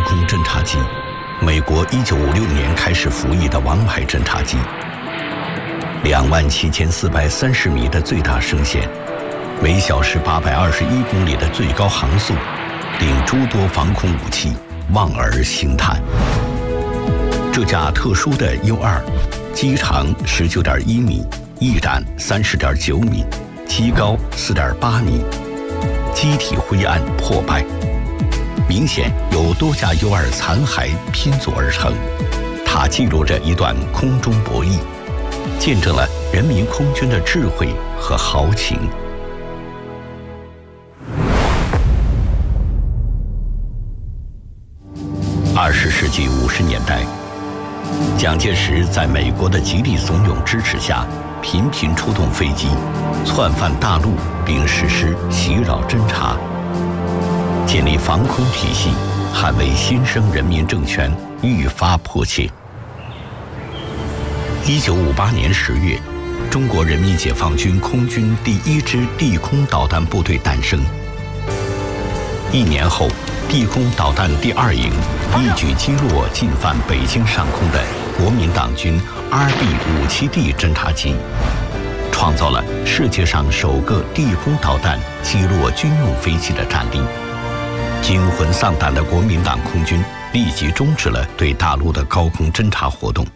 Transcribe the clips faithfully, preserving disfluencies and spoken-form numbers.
空侦察机，美国一九五六年开始服役的王牌侦察机。两万七千四百三十米的最大升限，每小时八百二十一公里的最高航速，令诸多防空武器望而兴叹。这架特殊的 U 二，机长十九点一米，翼展三十点九米，机高四点八米，机体灰暗破败，明显由多架 U 二残骸拼组而成。它记录着一段空中博弈，见证了人民空军的智慧和豪情。二十世纪五十年代，蒋介石在美国的极力怂恿支持下，频频出动飞机，窜犯大陆，并实施袭扰侦察，建立防空体系，捍卫新生人民政权愈发迫切。一九五八年十月，中国人民解放军空军第一支地空导弹部队诞生。一年后，地空导弹第二营一举击落进犯北京上空的国民党军 R B 五七 D 侦察机，创造了世界上首个地空导弹击落军用飞机的战例。惊魂丧胆的国民党空军立即终止了对大陆的高空侦察活动。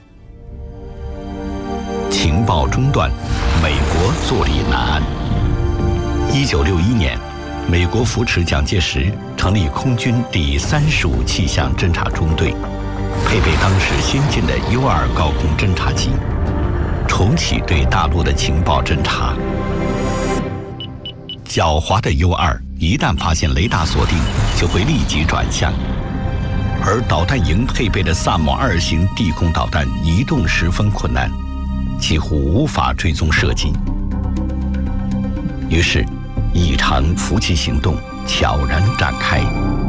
情报中断，美国坐立难安。一九六一年，美国扶持蒋介石成立空军第三十五气象侦察中队，配备当时先进的 U 二高空侦察机，重启对大陆的情报侦察。狡猾的 U 二一旦发现雷达锁定，就会立即转向，而导弹营配备的萨姆二型地空导弹移动十分困难，几乎无法追踪射击。于是，一场伏击行动悄然展开。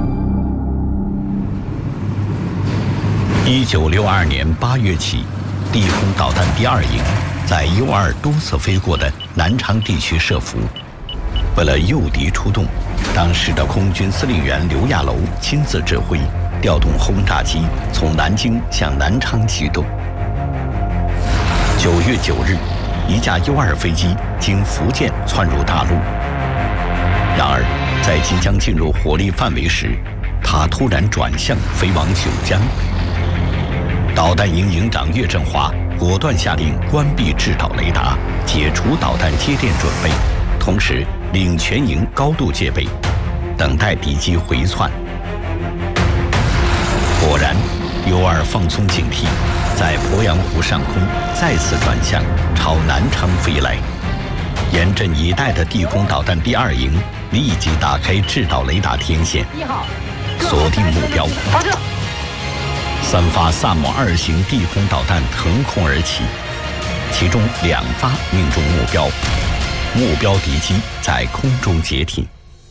一九六二年八月起，地空导弹第二营在 U 二多次飞过的南昌地区设伏。为了诱敌出动，当时的空军司令员刘亚楼亲自指挥，调动轰炸机从南京向南昌机动。九月九日，一架 U 二飞机经福建窜入大陆。然而，在即将进入火力范围时，它突然转向飞往九江。导弹营营长岳振华果断下令关闭制导雷达，解除导弹接电准备，同时令全营高度戒备，等待敌机回窜。果然 U 二放松警惕，在鄱阳湖上空再次转向，朝南昌飞来。严阵以待的地空导弹第二营立即打开制导雷达天线，锁定目标。三发萨姆二型地空导弹腾空而起，其中两发命中目标，目标敌机在空中解体。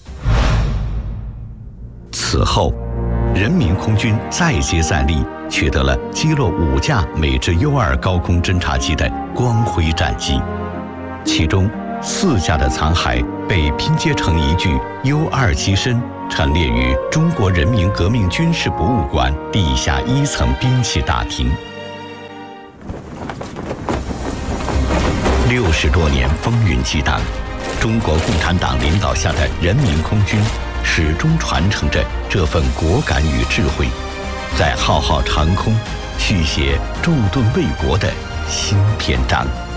此后，人民空军再接再厉，取得了击落五架美制 U 二高空侦察机的光辉战绩，其中四架的残骸被拼接成一具 U 二机身，陈列于中国人民革命军事博物馆地下一层兵器大厅。六十多年风云激荡，中国共产党领导下的人民空军始终传承着这份果敢与智慧，在浩浩长空续写驻盾卫国的新篇章。